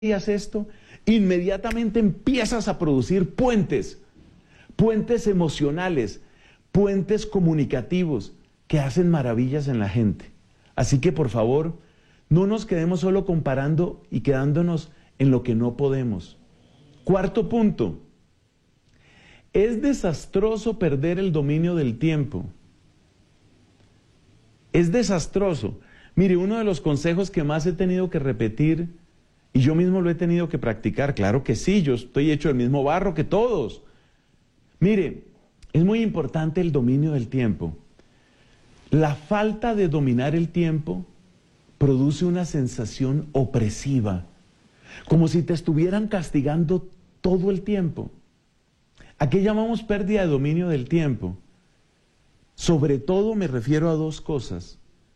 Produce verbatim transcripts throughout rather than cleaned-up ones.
harías esto, inmediatamente empiezas a producir puentes, puentes emocionales, puentes comunicativos que hacen maravillas en la gente. Así que por favor, no nos quedemos solo comparando y quedándonos en lo que no podemos. Cuarto punto, es desastroso perder el dominio del tiempo. Es desastroso. Mire, uno de los consejos que más he tenido que repetir, y yo mismo lo he tenido que practicar, claro que sí, yo estoy hecho del mismo barro que todos. Mire, es muy importante el dominio del tiempo. La falta de dominar el tiempo produce una sensación opresiva, como si te estuvieran castigando todo el tiempo. ¿A qué llamamos pérdida de dominio del tiempo? Sobre todo me refiero a dos cosas.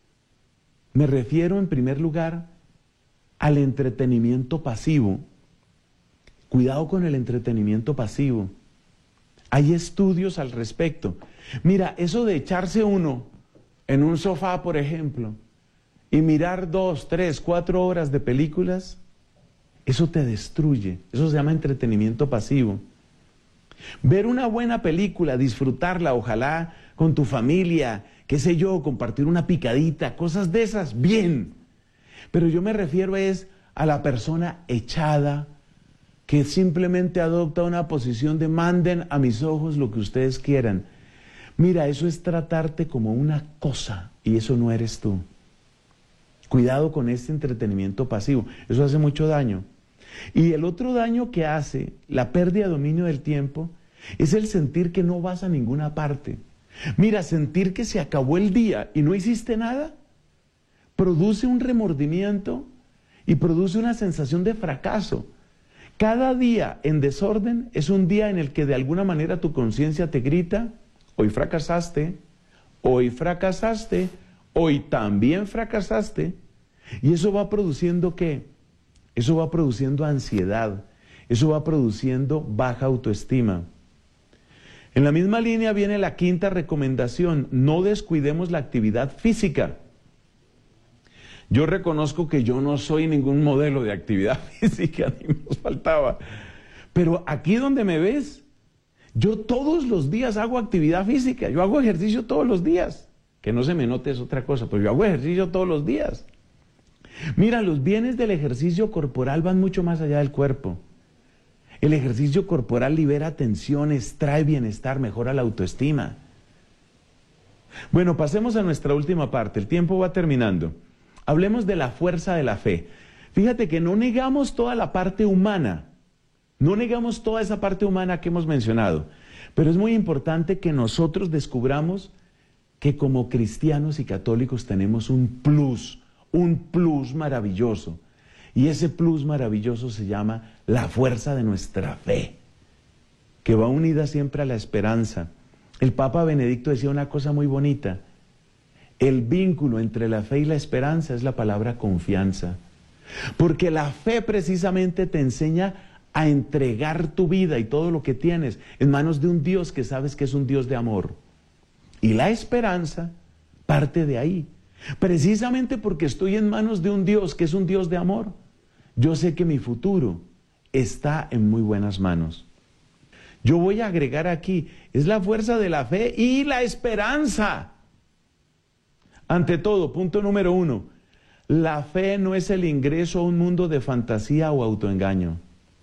Me refiero en primer lugar al entretenimiento pasivo. Cuidado con el entretenimiento pasivo. Hay estudios al respecto. Mira, eso de echarse uno en un sofá, por ejemplo, y mirar dos, tres, cuatro horas de películas, eso te destruye. Eso se llama entretenimiento pasivo. Ver una buena película, disfrutarla, ojalá con tu familia, qué sé yo, compartir una picadita, cosas de esas, bien. Pero yo me refiero es a la persona echada, que simplemente adopta una posición de manden a mis ojos lo que ustedes quieran. Mira, eso es tratarte como una cosa, y eso no eres tú. Cuidado con este entretenimiento pasivo, eso hace mucho daño. Y el otro daño que hace la pérdida de dominio del tiempo es el sentir que no vas a ninguna parte. Mira, sentir que se acabó el día y no hiciste nada, produce un remordimiento y produce una sensación de fracaso. Cada día en desorden es un día en el que de alguna manera tu conciencia te grita, hoy fracasaste, hoy fracasaste, hoy también fracasaste. Y eso va produciendo ¿qué? Eso va produciendo ansiedad, eso va produciendo baja autoestima. En la misma línea viene la quinta recomendación, no descuidemos la actividad física. Yo reconozco que yo no soy ningún modelo de actividad física, ni nos faltaba. Pero aquí donde me ves, yo todos los días hago actividad física, yo hago ejercicio todos los días. Que no se me note es otra cosa, pero yo hago ejercicio todos los días. Mira, los bienes del ejercicio corporal van mucho más allá del cuerpo. El ejercicio corporal libera tensiones, trae bienestar, mejora la autoestima. Bueno, pasemos a nuestra última parte, el tiempo va terminando. Hablemos de la fuerza de la fe. Fíjate que no negamos toda la parte humana, no negamos toda esa parte humana que hemos mencionado, pero es muy importante que nosotros descubramos que como cristianos y católicos tenemos un plus, un plus maravilloso. Y ese plus maravilloso se llama la fuerza de nuestra fe, que va unida siempre a la esperanza. El Papa Benedicto decía una cosa muy bonita. El vínculo entre la fe y la esperanza es la palabra confianza. Porque la fe precisamente te enseña a entregar tu vida y todo lo que tienes en manos de un Dios que sabes que es un Dios de amor. Y la esperanza parte de ahí. Precisamente porque estoy en manos de un Dios que es un Dios de amor, yo sé que mi futuro está en muy buenas manos. Yo voy a agregar aquí, es la fuerza de la fe y la esperanza. Ante todo, punto número uno, la fe no es el ingreso a un mundo de fantasía o autoengaño.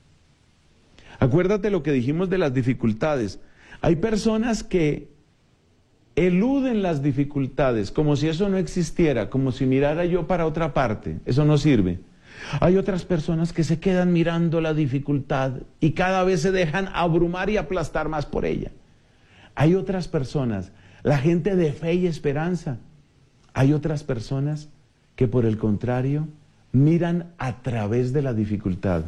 Acuérdate lo que dijimos de las dificultades. Hay personas que eluden las dificultades como si eso no existiera, como si mirara yo para otra parte. Eso no sirve. Hay otras personas que se quedan mirando la dificultad y cada vez se dejan abrumar y aplastar más por ella. Hay otras personas, la gente de fe y esperanza. Hay otras personas que por el contrario miran a través de la dificultad.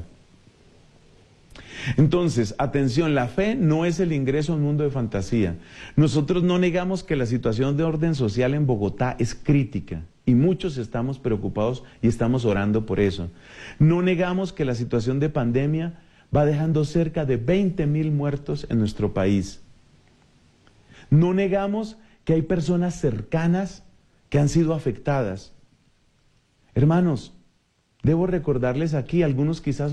Entonces, atención, la fe no es el ingreso a un mundo de fantasía. Nosotros no negamos que la situación de orden social en Bogotá es crítica y muchos estamos preocupados y estamos orando por eso. No negamos que la situación de pandemia va dejando cerca de veinte mil muertos en nuestro país. No negamos que hay personas cercanas que han sido afectadas. Hermanos, Debo recordarles aquí, algunos quizás